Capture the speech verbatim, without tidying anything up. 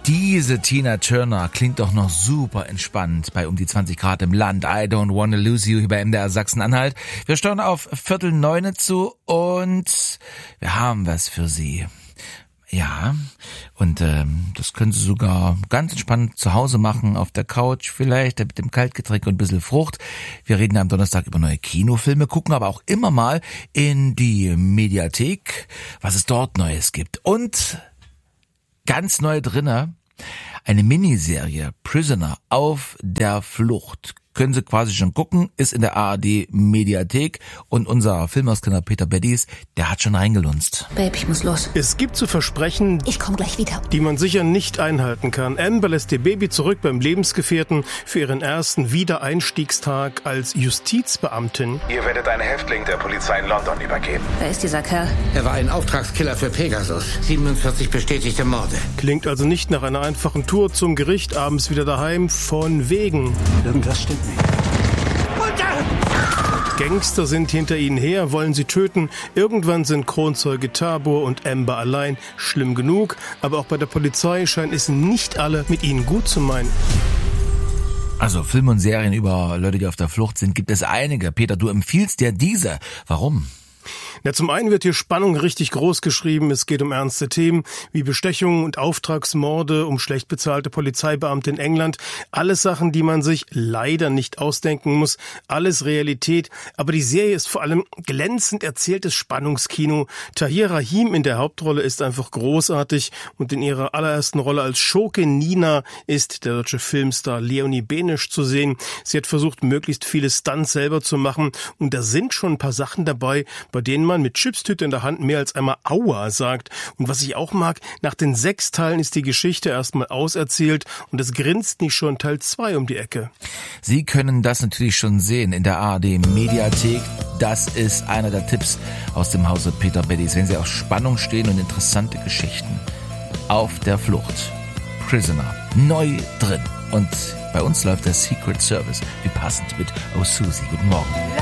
Diese Tina Turner klingt doch noch super entspannt bei um die zwanzig Grad im Land. I don't wanna lose you hier bei M D R Sachsen-Anhalt. Wir steuern auf Viertel neune zu und wir haben was für Sie. Ja, und ähm, das können Sie sogar ganz entspannt zu Hause machen, auf der Couch vielleicht, mit dem Kaltgetränk und ein bisschen Frucht. Wir reden am Donnerstag über neue Kinofilme, gucken aber auch immer mal in die Mediathek, was es dort Neues gibt. Und ganz neu drinne, eine Miniserie, Prisoner, auf der Flucht. Können Sie quasi schon gucken, ist in der A R D Mediathek und unser Filmauskenner Peter Beddies, der hat schon reingelunzt. Babe, ich muss los. Es gibt zu Versprechen, ich komme gleich wieder, die man sicher nicht einhalten kann. Amber lässt ihr Baby zurück beim Lebensgefährten für ihren ersten Wiedereinstiegstag als Justizbeamtin. Ihr werdet einen Häftling der Polizei in London übergeben. Wer ist dieser Kerl? Er war ein Auftragskiller für Pegasus. siebenundvierzig bestätigte Morde. Klingt also nicht nach einer einfachen Tour zum Gericht, abends wieder daheim, von wegen. Irgendwas stimmt nicht. Gangster sind hinter ihnen her, wollen sie töten. Irgendwann sind Kronzeuge Tabor und Amber allein. Schlimm genug, aber auch bei der Polizei scheint es nicht alle mit ihnen gut zu meinen. Also Filme und Serien über Leute, die auf der Flucht sind, gibt es einige. Peter, du empfiehlst dir diese. Warum? Ja, zum einen wird hier Spannung richtig groß geschrieben. Es geht um ernste Themen wie Bestechungen und Auftragsmorde, um schlecht bezahlte Polizeibeamte in England. Alles Sachen, die man sich leider nicht ausdenken muss. Alles Realität. Aber die Serie ist vor allem glänzend erzähltes Spannungskino. Tahir Rahim in der Hauptrolle ist einfach großartig. Und in ihrer allerersten Rolle als Schurke Nina ist der deutsche Filmstar Leonie Benisch zu sehen. Sie hat versucht, möglichst viele Stunts selber zu machen. Und da sind schon ein paar Sachen dabei, bei denen man mit Chipstüte in der Hand mehr als einmal Aua sagt. Und was ich auch mag, nach den sechs Teilen ist die Geschichte erstmal auserzählt und es grinst nicht schon Teil zwei um die Ecke. Sie können das natürlich schon sehen in der A R D Mediathek. Das ist einer der Tipps aus dem Hause Peter Beddies, wenn Sie auf Spannung stehen und interessante Geschichten. Auf der Flucht. Prisoner. Neu drin. Und bei uns läuft der Secret Service. Wie passend mit Oh Susie. Guten Morgen.